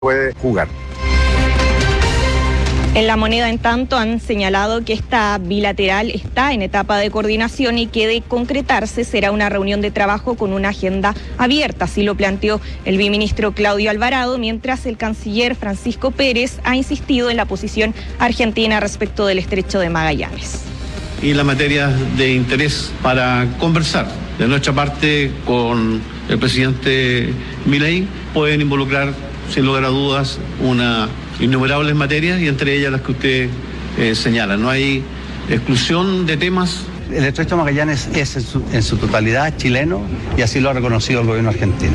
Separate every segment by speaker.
Speaker 1: puede jugar.
Speaker 2: En La Moneda, en tanto, han señalado que esta bilateral está en etapa de coordinación y que de concretarse será una reunión de trabajo con una agenda abierta. Así lo planteó el viceministro Claudio Alvarado, mientras el canciller Francisco Pérez ha insistido en la posición argentina respecto del Estrecho de Magallanes.
Speaker 3: Y la materia de interés para conversar. De nuestra parte, con el presidente Milei, pueden involucrar, sin lugar a dudas, innumerables materias y entre ellas las que usted señala. No hay exclusión de temas.
Speaker 4: El Estrecho de Magallanes es en su totalidad chileno y así lo ha reconocido el gobierno argentino.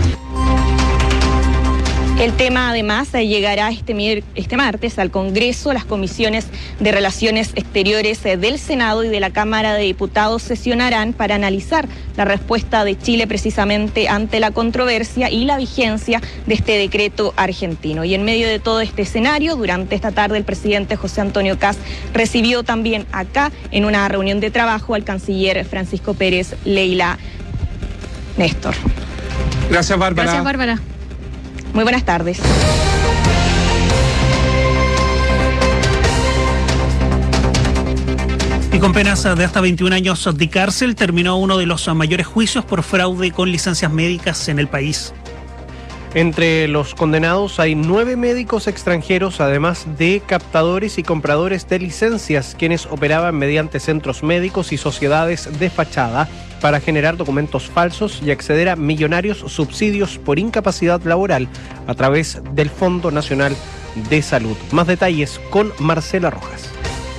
Speaker 2: El tema además llegará este martes al Congreso. Las comisiones de Relaciones Exteriores del Senado y de la Cámara de Diputados sesionarán para analizar la respuesta de Chile precisamente ante la controversia y la vigencia de este decreto argentino. Y en medio de todo este escenario, durante esta tarde el presidente José Antonio Kast recibió también acá en una reunión de trabajo al canciller Francisco Pérez Leila Néstor.
Speaker 1: Gracias, Bárbara.
Speaker 5: Gracias, Bárbara.
Speaker 2: Muy buenas tardes.
Speaker 6: Y con penas de hasta 21 años de cárcel terminó uno de los mayores juicios por fraude con licencias médicas en el país.
Speaker 7: Entre los condenados hay 9 médicos extranjeros, además de captadores y compradores de licencias, quienes operaban mediante centros médicos y sociedades de fachada para generar documentos falsos y acceder a millonarios subsidios por incapacidad laboral a través del Fondo Nacional de Salud. Más detalles con Marcela Rojas.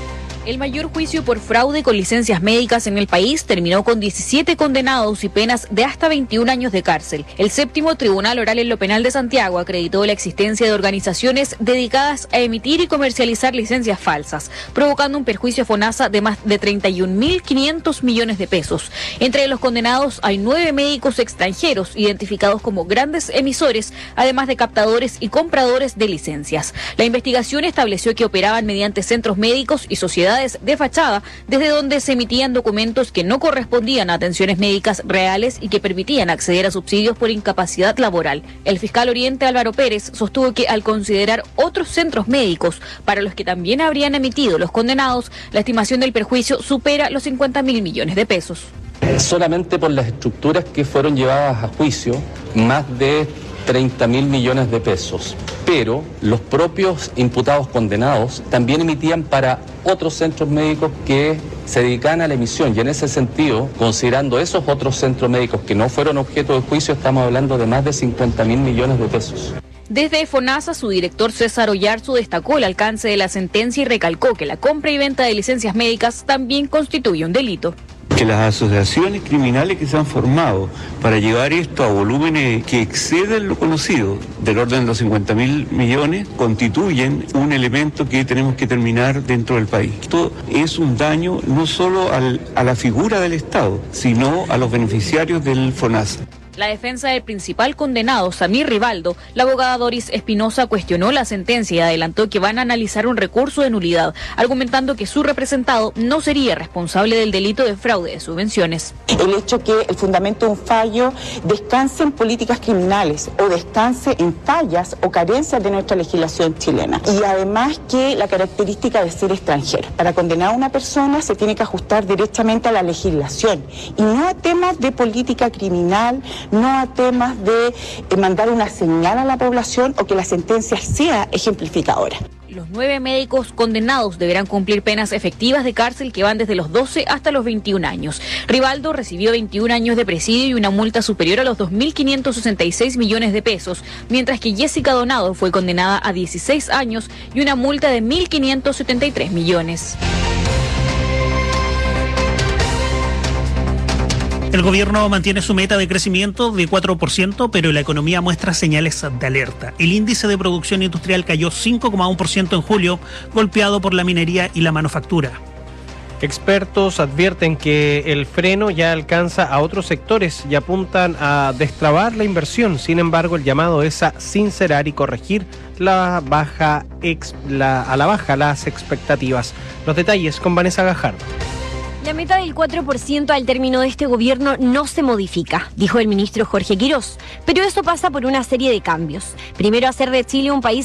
Speaker 5: El mayor juicio por fraude con licencias médicas en el país terminó con 17 condenados y penas de hasta 21 años de cárcel. El séptimo Tribunal Oral en lo Penal de Santiago acreditó la existencia de organizaciones dedicadas a emitir y comercializar licencias falsas, provocando un perjuicio a FONASA de más de 31.500 millones de pesos. Entre los condenados hay 9 médicos extranjeros identificados como grandes emisores, además de captadores y compradores de licencias. La investigación estableció que operaban mediante centros médicos y sociedades de fachada, desde donde se emitían documentos que no correspondían a atenciones médicas reales y que permitían acceder a subsidios por incapacidad laboral. El fiscal Oriente Álvaro Pérez sostuvo que al considerar otros centros médicos para los que también habrían emitido los condenados, la estimación del perjuicio supera los 50.000 millones de pesos.
Speaker 8: Solamente por las estructuras que fueron llevadas a juicio, más de 30.000 millones de pesos. Pero los propios imputados condenados también emitían para otros centros médicos que se dedican a la emisión. Y en ese sentido, considerando esos otros centros médicos que no fueron objeto de juicio, estamos hablando de más de 50.000 millones de pesos.
Speaker 5: Desde FONASA, su director César Oyarzo destacó el alcance de la sentencia y recalcó que la compra y venta de licencias médicas también constituye un delito.
Speaker 9: Que las asociaciones criminales que se han formado para llevar esto a volúmenes que exceden lo conocido, del orden de los 50.000 millones, constituyen un elemento que tenemos que terminar dentro del país. Esto es un daño no solo a la figura del Estado, sino a los beneficiarios del FONASA.
Speaker 5: La defensa del principal condenado, Samir Rivaldo, la abogada Doris Espinosa cuestionó la sentencia y adelantó que van a analizar un recurso de nulidad, argumentando que su representado no sería responsable del delito de fraude de subvenciones.
Speaker 10: El hecho que el fundamento de un fallo descanse en políticas criminales o descanse en fallas o carencias de nuestra legislación chilena. Y además que la característica de ser extranjero. Para condenar a una persona se tiene que ajustar directamente a la legislación y no a temas de política criminal, no a temas de mandar una señal a la población o que la sentencia sea ejemplificadora.
Speaker 5: Los 9 médicos condenados deberán cumplir penas efectivas de cárcel que van desde los 12 hasta los 21 años. Rivaldo recibió 21 años de presidio y una multa superior a los 2.566 millones de pesos, mientras que Jessica Donado fue condenada a 16 años y una multa de 1.573 millones.
Speaker 6: El gobierno mantiene su meta de crecimiento de 4%, pero la economía muestra señales de alerta. El índice de producción industrial cayó 5,1% en julio, golpeado por la minería y la manufactura.
Speaker 7: Expertos advierten que el freno ya alcanza a otros sectores y apuntan a destrabar la inversión. Sin embargo, el llamado es a sincerar y corregir a la baja las expectativas. Los detalles con Vanessa Gajardo.
Speaker 11: La meta del 4% al término de este gobierno no se modifica, dijo el ministro Jorge Quirós, pero eso pasa por una serie de cambios. Primero, hacer de Chile un país